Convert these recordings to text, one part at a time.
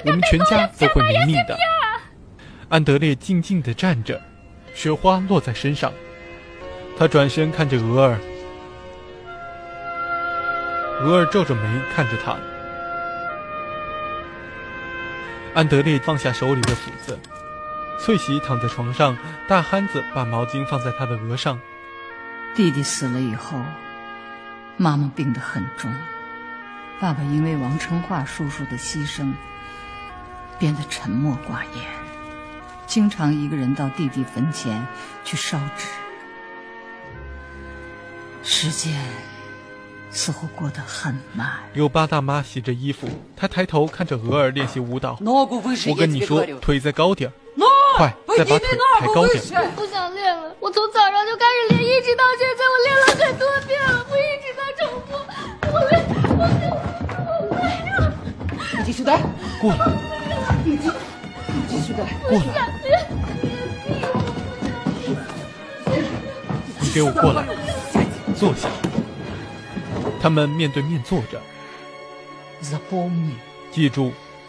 我们全家都会没命的。安德烈静静地站着，雪花落在身上。他转身看着俄尔，俄尔皱着眉看着他。安德烈放下手里的斧子，翠喜躺在床上，大憨子把毛巾放在他的额上。 弟弟死了以后，妈妈病得很重，爸爸因为王成化叔叔的牺牲，变得沉默寡言，经常一个人到弟弟坟前去烧纸。时间似乎过得很慢。 柳巴大妈洗着衣服，她抬头看着俄尔练习舞蹈。我跟你说，腿再高点，快，再把腿抬高点。 不想练了，我从早上就开始练，一直到现在，我练了很多遍了，我一直在重复。我累了。 你继续待， 过来， 你继续待， 过来，你给我过来，坐下。他们面对面坐着。记住，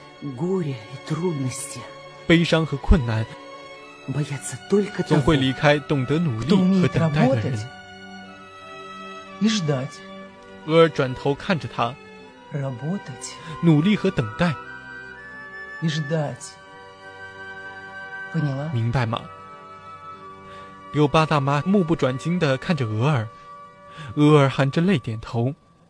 悲伤和困难总会离开懂得努力和等待的人。俄尔转头看着他，努力和等待，明白吗？柳巴大妈目不转睛地看着俄尔，俄尔含着泪点头。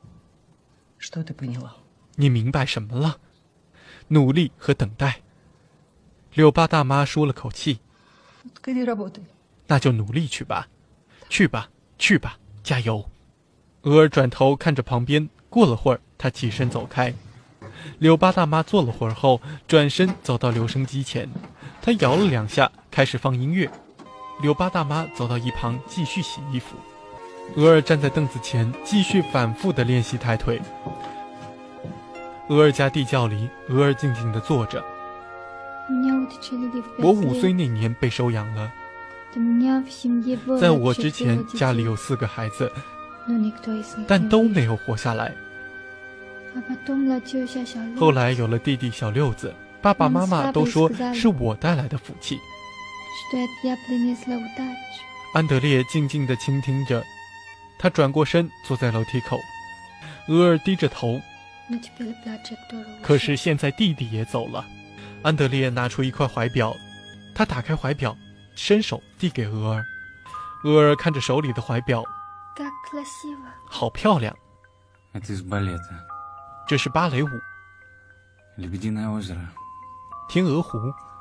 你明白什么了？努力和等待。柳巴大妈舒了口气。那就努力去吧，去吧，去吧，加油。俄尔转头看着旁边，过了会儿，他起身走开。柳巴大妈坐了会儿后，转身走到留声机前，她摇了2下，开始放音乐。柳巴大妈走到一旁继续洗衣服。俄尔站在凳子前，继续反复地练习抬腿。俄尔家地窖里，俄尔静静地坐着。我5岁那年被收养了，在我之前家里有4个孩子，但都没有活下来。后来有了弟弟小六子，爸爸妈妈都说是我带来的福气。安德烈静静地倾听着，他转过身坐在楼梯口。俄尔低着头，可是现在弟弟也走了。安德烈拿出一块怀表，他打开怀表，伸手递给俄尔。俄尔看着手里的怀表，好漂亮。这是芭蕾舞。天鹅湖。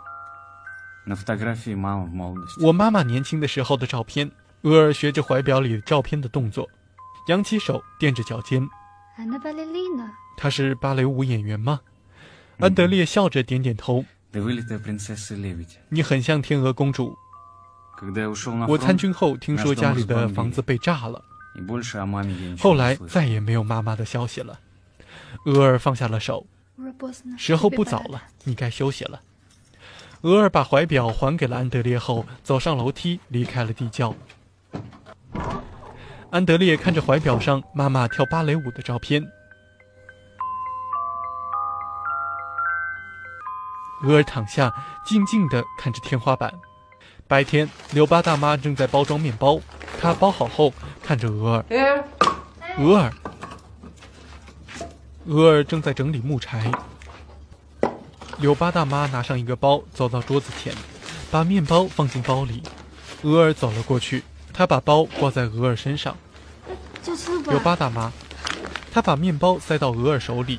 我妈妈年轻的时候的照片。俄尔学着怀表里照片的动作，扬起手垫着脚尖。她是芭蕾舞演员吗？安德烈笑着点点头。你很像天鹅公主。我参军后听说家里的房子被炸了，后来再也没有妈妈的消息了。俄尔放下了手。时候不早了，你该休息了。俄尔把怀表还给了安德烈后，走上楼梯离开了地窖。安德烈看着怀表上妈妈跳芭蕾舞的照片。俄尔躺下，静静地看着天花板。白天，柳巴大妈正在包装面包，她包好后看着俄尔。俄尔正在整理木柴。柳巴大妈拿上一个包，走到桌子前，把面包放进包里。俄尔走了过去，他把包挂在俄尔身上。柳巴大妈，他把面包塞到俄尔手里。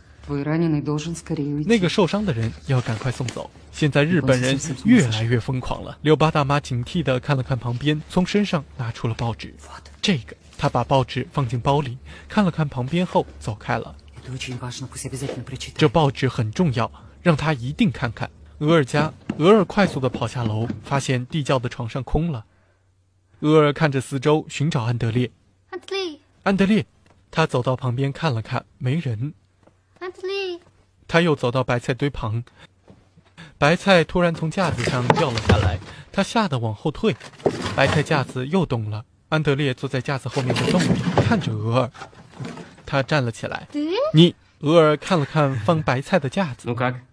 那个受伤的人要赶快送走。现在日本人越来越疯狂了。柳巴大妈警惕地看了看旁边，从身上拿出了报纸。这个，他把报纸放进包里，看了看旁边后走开了。这报纸很重要，让他一定看看。俄尔快速地跑下楼，发现地窖的床上空了。俄尔看着四周，寻找安德烈。安德烈，他走到旁边看了看，没人。他又走到白菜堆旁，白菜突然从架子上掉了下来，他吓得往后退，白菜架子又动了。安德烈坐在架子后面的洞里，看着俄尔。他站了起来。你，俄尔看了看放白菜的架子。